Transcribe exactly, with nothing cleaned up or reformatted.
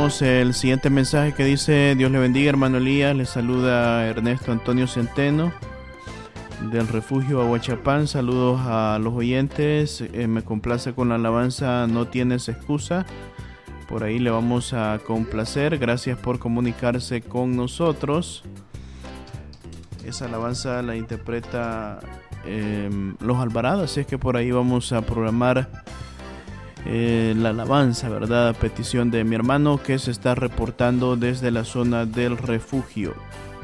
tenemos el siguiente mensaje que dice: Dios le bendiga, hermano Elías. Le saluda Ernesto Antonio Centeno del Refugio Aguachapán. Saludos a los oyentes. Eh, me complace con la alabanza No Tienes Excusa. Por ahí le vamos a complacer. Gracias por comunicarse con nosotros. Esa alabanza la interpreta eh, Los Alvarados, así es que por ahí vamos a programar eh, la alabanza, ¿verdad? A petición de mi hermano que se está reportando desde la zona del refugio.